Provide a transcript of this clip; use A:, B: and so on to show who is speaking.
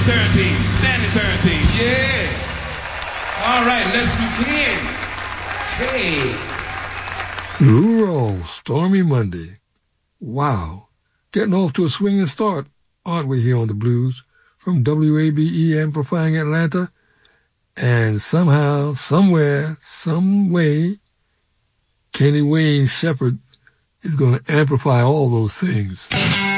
A: turn team. Standing turn team. Yeah. All right, let's begin. Hey.
B: Rural Stormy Monday. Wow. Getting off to a swinging start, aren't we, here on the Blues? From WABE amplifying Atlanta. And somehow, somewhere, some way, Kenny Wayne Shepherd is going to amplify all those things.